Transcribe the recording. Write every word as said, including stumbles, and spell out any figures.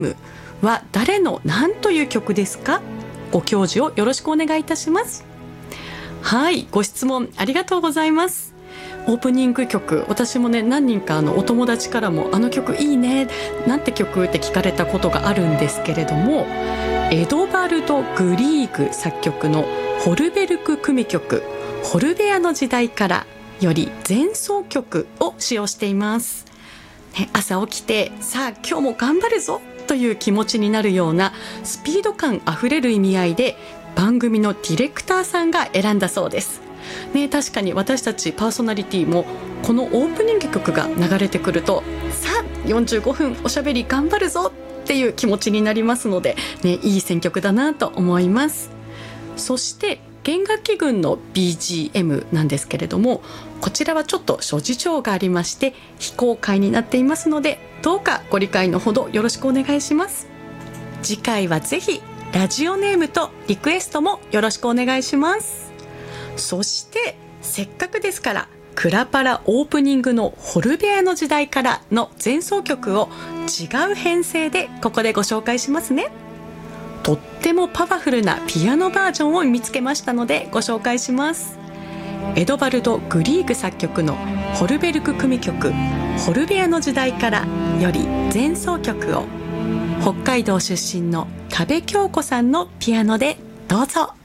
は誰の何という曲ですか？ご教示をよろしくお願いいたします。はい、ご質問ありがとうございます。オープニング曲、私もね何人かあのお友達からもあの曲いいね、なんて曲って聞かれたことがあるんですけれども、エドバルド・グリーグ作曲のホルベルク組曲ホルベアの時代からより前奏曲を使用しています、ね、朝起きてさあ今日も頑張るぞという気持ちになるようなスピード感あふれる意味合いで番組のディレクターさんが選んだそうです、ね、確かに私たちパーソナリティもこのオープニング曲が流れてくるとさあよんじゅうごふんおしゃべり頑張るぞっていう気持ちになりますので、ね、いい選曲だなと思います。そして弦楽器群の ビージーエム なんですけれども、こちらはちょっと諸事情がありまして非公開になっていますので、どうかご理解のほどよろしくお願いします。次回はぜひラジオネームとリクエストもよろしくお願いします。そしてせっかくですからクラパラオープニングのホルベアの時代からの前奏曲を違う編成でここでご紹介しますね。とってもパワフルなピアノバージョンを見つけましたのでご紹介します。エドバルド・グリーグ作曲のホルベルク組曲ホルベアの時代からより前奏曲を北海道出身の多部京子さんのピアノでどうぞ。